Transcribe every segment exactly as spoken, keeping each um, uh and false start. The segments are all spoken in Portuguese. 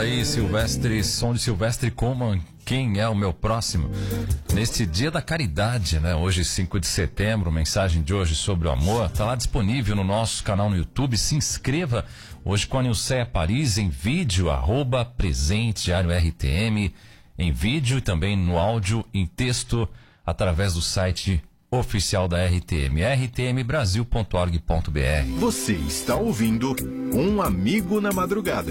aí, Silvestre, som de Silvestre Coman, quem é o meu próximo? Neste dia da caridade, né? Hoje, cinco de setembro, mensagem de hoje sobre o amor, tá lá disponível no nosso canal no YouTube, se inscreva. Hoje com a Nilceia Paris, em vídeo, arroba Presente Diário R T M, em vídeo e também no áudio, em texto, através do site oficial da R T M, r t m brasil ponto org ponto b r. Você está ouvindo Um Amigo na Madrugada.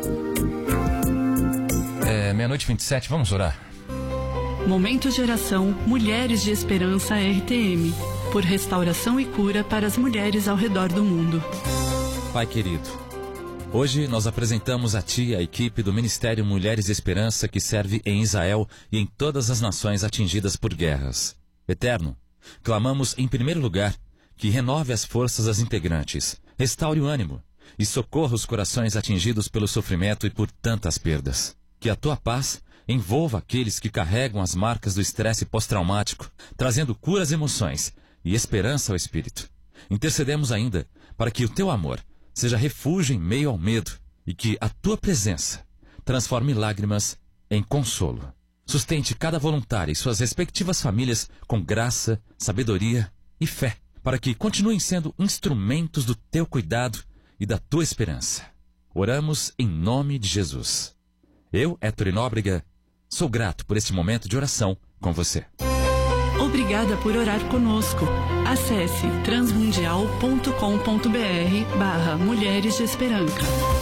É meia-noite e vinte e sete, vamos orar. Momento de oração Mulheres de Esperança R T M, por restauração e cura para as mulheres ao redor do mundo. Pai querido, hoje nós apresentamos a Ti a equipe do Ministério Mulheres de Esperança que serve em Israel e em todas as nações atingidas por guerras. Eterno, clamamos em primeiro lugar que renove as forças das integrantes, restaure o ânimo e socorra os corações atingidos pelo sofrimento e por tantas perdas. Que a Tua paz envolva aqueles que carregam as marcas do estresse pós-traumático, trazendo cura às emoções e esperança ao espírito. Intercedemos ainda para que o Teu amor seja refúgio em meio ao medo e que a Tua presença transforme lágrimas em consolo. Sustente cada voluntário e suas respectivas famílias com graça, sabedoria e fé, para que continuem sendo instrumentos do Teu cuidado e da Tua esperança. Oramos em nome de Jesus. Eu, Héctor Nóbrega, sou grato por este momento de oração com você. Obrigada por orar conosco. Acesse transmundial ponto com ponto b r barra Mulheres de Esperança.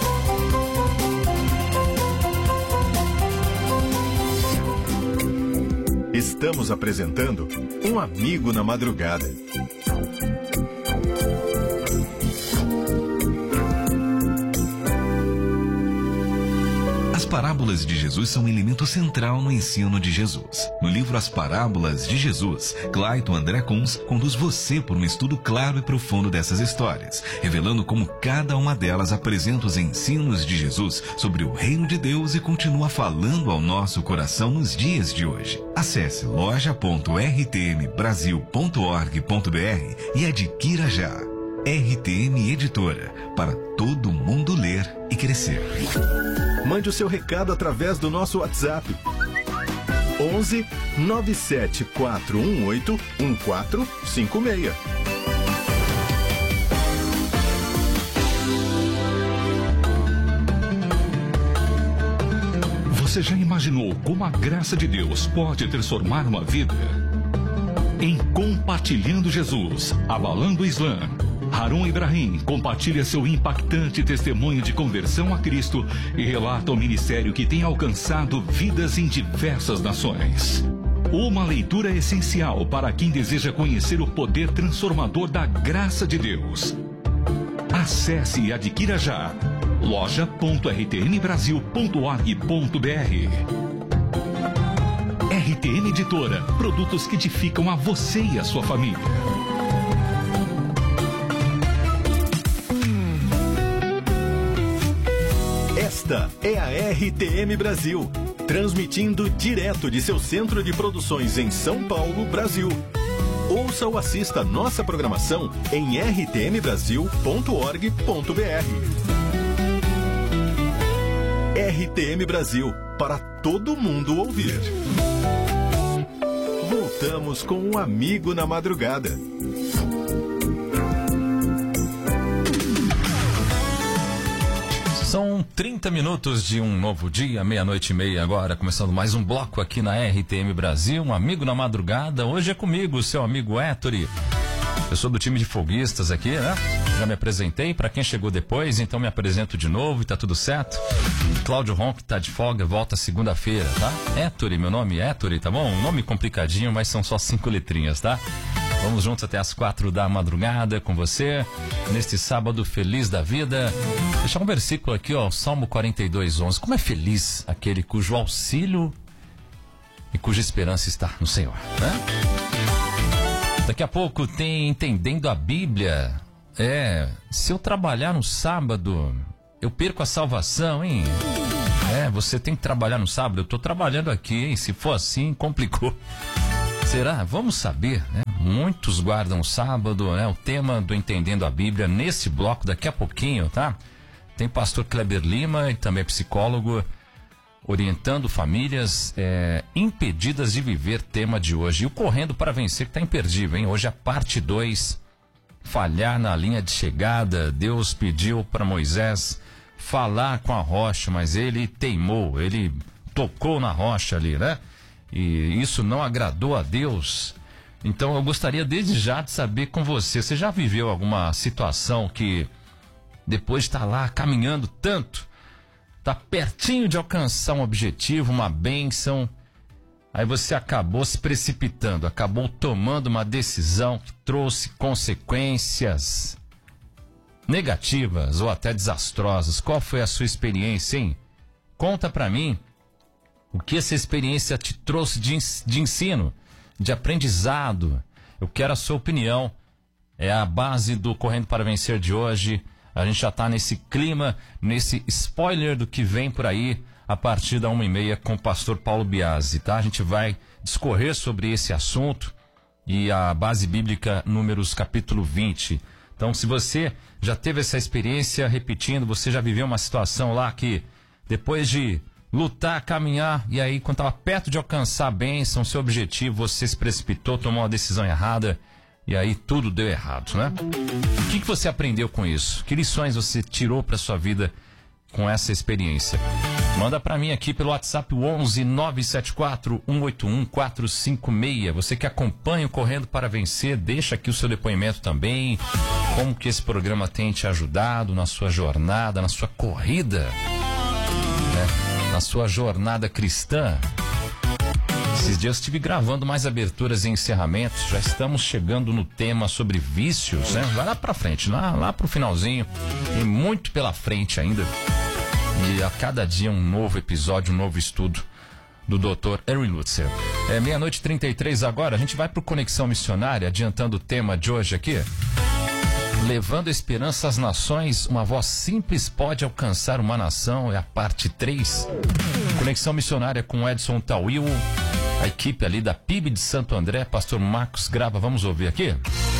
Estamos apresentando Um Amigo na Madrugada. As parábolas de Jesus são um elemento central no ensino de Jesus. No livro As Parábolas de Jesus, Clayton André Kunz conduz você por um estudo claro e profundo dessas histórias, revelando como cada uma delas apresenta os ensinos de Jesus sobre o reino de Deus e continua falando ao nosso coração nos dias de hoje. Acesse loja ponto r t m brasil ponto org ponto b r e adquira já. R T M Editora, para todo mundo ler e crescer. Mande o seu recado através do nosso WhatsApp onze nove sete quatro um oito um quatro cinco seis. Você já imaginou como a graça de Deus pode transformar uma vida? Em Compartilhando Jesus, Abalando o Islã, Harun Ibrahim compartilha seu impactante testemunho de conversão a Cristo e relata o ministério que tem alcançado vidas em diversas nações. Uma leitura essencial para quem deseja conhecer o poder transformador da graça de Deus. Acesse e adquira já loja ponto r t m brasil ponto org ponto b r. R T M Editora, produtos que edificam a você e a sua família. Esta é a R T M Brasil, transmitindo direto de seu centro de produções em São Paulo, Brasil. Ouça ou assista nossa programação em r t m brasil ponto org ponto b r. R T M Brasil, para todo mundo ouvir. Voltamos com Um Amigo na Madrugada. São trinta minutos de um novo dia, meia-noite e meia agora, começando mais um bloco aqui na R T M Brasil, Um Amigo na Madrugada. Hoje é comigo, seu amigo Héctor. Eu sou do time de folguistas aqui, né? Já me apresentei, pra quem chegou depois, então me apresento de novo e tá tudo certo. Cláudio Ronck tá de folga, volta segunda-feira, tá? Héctor, meu nome é Héctor, tá bom? Um nome complicadinho, mas são só cinco letrinhas, tá? Vamos juntos até as quatro da madrugada com você, neste sábado feliz da vida. Deixar um versículo aqui, ó, Salmo quarenta e dois, onze. Como é feliz aquele cujo auxílio e cuja esperança está no Senhor, né? Daqui a pouco tem Entendendo a Bíblia. É, se eu trabalhar no sábado, eu perco a salvação, hein? É, você tem que trabalhar no sábado. Eu tô trabalhando aqui, hein? Se for assim, complicou. Será? Vamos saber, né? Muitos guardam o sábado, né? O tema do Entendendo a Bíblia nesse bloco daqui a pouquinho, tá? Tem pastor Kleber Lima e também psicólogo orientando famílias é, impedidas de viver, tema de hoje. E o Correndo para Vencer, que está imperdível, hein? Hoje é a parte dois, falhar na linha de chegada. Deus pediu para Moisés falar com a rocha, mas ele teimou, ele tocou na rocha ali, né? E isso não agradou a Deus. Então eu gostaria desde já de saber com você, você já viveu alguma situação que depois de estar lá caminhando tanto, tá pertinho de alcançar um objetivo, uma bênção, aí você acabou se precipitando, acabou tomando uma decisão que trouxe consequências negativas ou até desastrosas? Qual foi a sua experiência, hein? Conta pra mim o que essa experiência te trouxe de, de ensino, de aprendizado. Eu quero a sua opinião. É a base do Correndo para Vencer de hoje. A gente já está nesse clima, nesse spoiler do que vem por aí a partir da uma e meia com o pastor Paulo Biasi, tá? A gente vai discorrer sobre esse assunto e a base bíblica, Números capítulo vinte. Então, se você já teve essa experiência, repetindo, você já viveu uma situação lá que depois de lutar, caminhar, e aí quando estava perto de alcançar a bênção, seu objetivo, você se precipitou, tomou uma decisão errada, e aí tudo deu errado, né? O que, que você aprendeu com isso? Que lições você tirou para sua vida com essa experiência? Manda para mim aqui pelo WhatsApp onze nove sete quatro um oito um quatro cinco seis. Você que acompanha o Correndo para Vencer, deixa aqui o seu depoimento também. Como que esse programa tem te ajudado na sua jornada, na sua corrida, né? Na sua jornada cristã. Esses dias eu estive gravando mais aberturas e encerramentos. Já estamos chegando no tema sobre vícios, né? Vai lá pra frente, lá, lá pro finalzinho. Tem muito pela frente ainda. E a cada dia um novo episódio, um novo estudo do doutor Erwin Lutzer. É meia-noite e trinta e três agora. A gente vai pro Conexão Missionária, adiantando o tema de hoje aqui. Levando esperança às nações, uma voz simples pode alcançar uma nação, é a parte três. Conexão Missionária com Edson Tawil, a equipe ali da P I B de Santo André, pastor Marcos grava, vamos ouvir aqui?